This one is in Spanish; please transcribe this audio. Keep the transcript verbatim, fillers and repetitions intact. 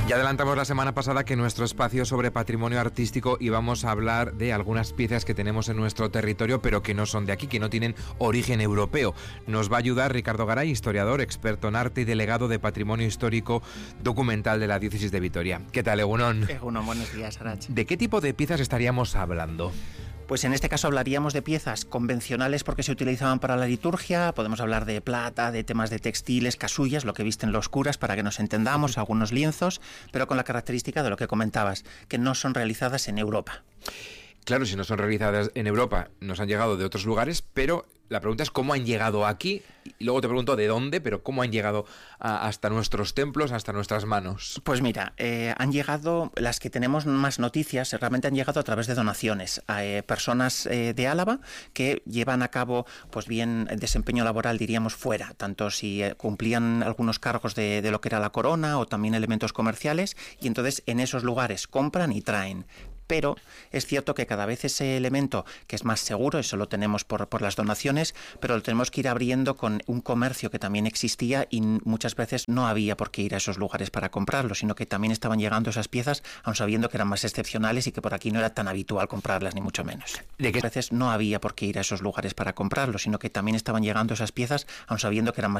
Ya adelantamos la semana pasada que en nuestro espacio sobre patrimonio artístico íbamos a hablar de algunas piezas que tenemos en nuestro territorio, pero que no son de aquí, que no tienen origen europeo. Nos va a ayudar Ricardo Garay, historiador, experto en arte y delegado de Patrimonio Histórico Documental de la Diócesis de Vitoria. ¿Qué tal, Egunon? Egunon, buenos días, Arach. ¿De qué tipo de piezas estaríamos hablando? Pues en este caso hablaríamos de piezas convencionales porque se utilizaban para la liturgia. Podemos hablar de plata, de temas de textiles, casullas, lo que visten los curas para que nos entendamos, algunos lienzos, pero con la característica de lo que comentabas, que no son realizadas en Europa. Claro, si no son realizadas en Europa, nos han llegado de otros lugares, pero la pregunta es cómo han llegado aquí. Y luego te pregunto de dónde, pero cómo han llegado a, hasta nuestros templos, hasta nuestras manos. Pues mira, eh, han llegado, las que tenemos más noticias, realmente han llegado a través de donaciones a eh, personas eh, de Álava que llevan a cabo, pues bien, desempeño laboral, diríamos, fuera, tanto si eh, cumplían algunos cargos de, de lo que era la corona o también elementos comerciales, y entonces en esos lugares compran y traen. Pero es cierto que cada vez ese elemento, que es más seguro, eso lo tenemos por, por las donaciones, pero lo tenemos que ir abriendo con un comercio que también existía y muchas veces no había por qué ir a esos lugares para comprarlo, sino que también estaban llegando esas piezas, aun sabiendo que eran más excepcionales y que por aquí no era tan habitual comprarlas, ni mucho menos. ¿De qué? A veces no había por qué ir a esos lugares para comprarlo, sino que también estaban llegando esas piezas, aun sabiendo que eran más